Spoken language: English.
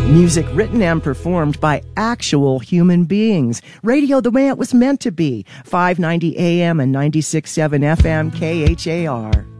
Music written and performed by actual human beings. Radio the way it was meant to be. 590 AM and 96.7 FM KHAR.